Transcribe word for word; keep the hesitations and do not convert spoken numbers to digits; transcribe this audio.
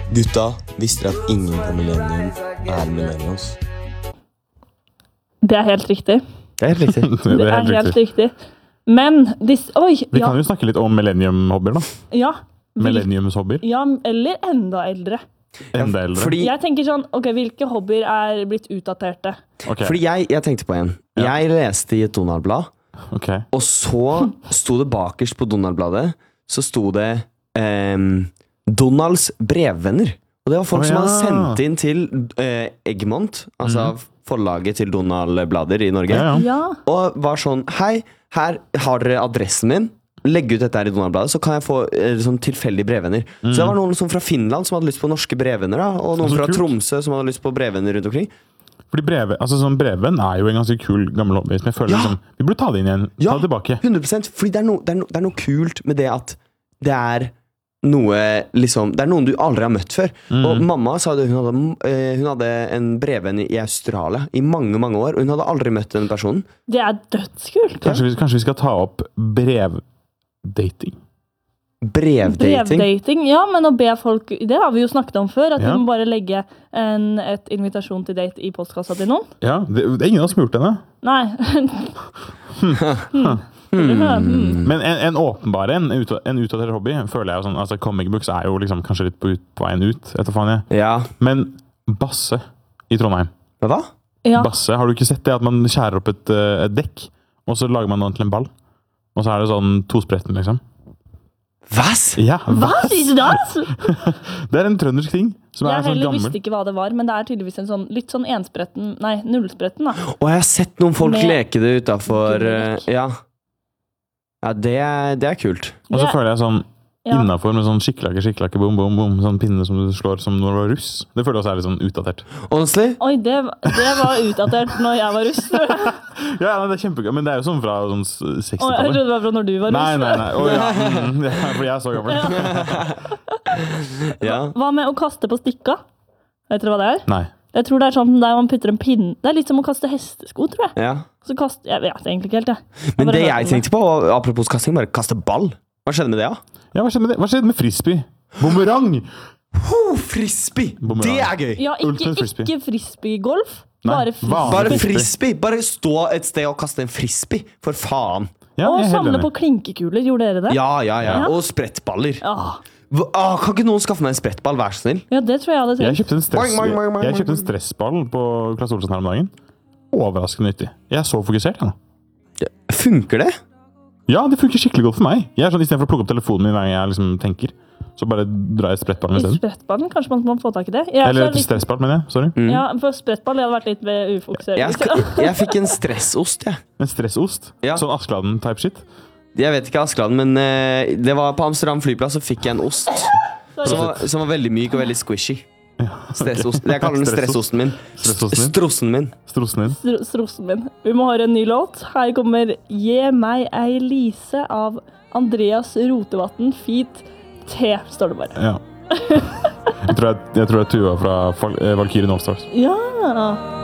Gutta, visste dere at ingen på Millennium er millennials? Det er helt riktig. Det er helt riktig. Det er helt, helt riktig. Men disse... Oi! Vi ja. kan jo snakke litt om millennium-hobbyer da. Ja. Millenniums-hobbyer. Ja, eller enda eldre. Enda eldre. Fordi, Jeg tenker sånn, ok, hvilke hobbyer er blitt utdaterte? Okay. fordi jeg, jeg tenkte på en. Ja. Jeg leste i et Donald-blad, Okay. og så sto det bakerst på Donald-bladet, så sto det ehm, Donalds brevvenner. Og det var folk Å, som ja. hadde sendt inn til eh, Egmont, altså forlaget til Donald-blader i Norge, Ja, ja. Ja. og var sånn, hei, her har dere adressen min, legg ut dette her i Donald-bladet, så kan jeg få eh, sånn tilfeldige brevvenner. Så det var noen som fra Finland som hadde lyst på norske brevvenner, da, og noen Så fra kult. Tromsø som hadde lyst på brevvenner rundt omkring. Fordi brev, altså sånn brevvenn er jo en ganske kul gammel hobby, som jeg føler Ja. liksom, vi burde ta det inn igjen, Ja. ta det tilbake. hundre prosent, fordi det er, no, det, er no, det er noe kult med det at det er noe liksom, det er noen du aldri har møtt før. Mm. Og mamma sa det, hun hadde, eh, hun hadde en brevvenn i Australia i mange, mange år, og hun hadde aldri møtt den personen. Det er dødskult. Kanskje vi, kanskje vi skal ta opp brevdating? Brevdating. Brevdating, ja, men å be folk, det har vi jo snakket om før, at Ja. du må bare legge en et invitasjon til date i postkassa til noen. Ja, det, det er ingen av oss som har gjort det ennå. Nei. hmm. Hmm. Men en, en åpenbar en, en ut- en utdatert hobby, føler jeg jo sånn, altså comic books er jo liksom kanskje litt på, ut, på veien ut, etter faen jeg. Ja. Men Basse i Trondheim, Hva da? Ja. Basse, har du ikke sett det at man skjærer opp et, eh, et dekk, og så lager man noe til en ball? Og så er det sånn tospretten, liksom. Hvass? Ja, Hva sier du da? det er en trøndersk ting, som Jeg er sånn heller gammel. visste ikke hva det var, men det er tydeligvis en sånn, litt sånn enspretten, nei, nullspretten da. Og jeg har sett noen folk Med leke det utenfor, eh, gummidekk. ja. Ja, det er, det er kult. Og så Det- føler jeg sånn, Ja. innenfor med sånn skikkelakke, skikkelakke, bom, bom, bom, sånn pinne som du slår som når du var russ. Det føler jeg også er litt sånn utdatert. Honestly? Oi, det, det var utdatert når jeg var russ. Ja, nei, det er kjempegøy, men det er jo sånn fra sånn Og jeg sekstitallet. trodde det var fra når du var russ. Nei, nei, nei. Å, ja. Mm, ja, for jeg er så gammel. Ja. Hva med å kaste på stikka? Vet dere hva det er? Nei. Jeg tror det er sånn der man putter en pinne. Det er litt som å kaste hestesko, tror jeg. Ja. Så kast, jeg vet egentlig ikke helt, jeg. Men bare det hørte jeg om tenkte på, apropos kasting, bare kaste ball. Hva skjedde med det, da? Ja, hva skjedde med det? Hva skjedde med frisbee? Bumerang! Oh, frisbee! Bumerang. Det er gøy! Ja, ikke, Ultimate frisbee. ikke frisbee-golf. Nei, Bare frisbee. vanlig Bare frisbee. frisbee! Bare stå et sted og kaste en frisbee. For faen. Ja, Og jeg er helt samle enig. på klinkekuler, gjorde dere det? Ja, ja, ja. Ja. Og sprettballer. Ja. Hva- ah, kan ikke noen skaffe meg en sprettball, vær så snill? Ja, det tror jeg hadde Jeg trengt. kjøpte en, stress, Boing, boing, boing, boing, jeg kjøpte en stressball på Klaas Olsen her om dagen. Overraskende nyttig. Jeg er så fokusert, ja. Funker det? Ja, det funker skikkelig godt for meg. Jeg er sånn, i stedet for å plukke opp telefonen min hver gang jeg liksom tenker, så bare drar jeg sprettballen i I stedet. sprettballen, kanskje man må få tak i det. Jeg er Eller så et litt, stressball, mener jeg. Sorry. ja, for sprettball jeg hadde vært litt ved ufokusert. Jeg, skal, jeg fikk en stressost, jeg. En stressost. Ja. Sånn Askeladden-type shit. Jeg vet ikke Askeladden, men eh, det var på Amsterdam flyplass, så fikk jeg en ost. Som var, som var veldig myk og veldig squishy. Stressost. Jeg kaller den stressosten min. Stressosten din? Strossen min. Strossen din. Stro- Strossen min. Vi må høre en ny låt. Her kommer Gi meg ei lise av Andreas Rotevatn, feat. T, står det bare. Ja. Jeg tror jeg, jeg tror det er Tuva fra Val- eh, Valkyrie Novstars. Ja.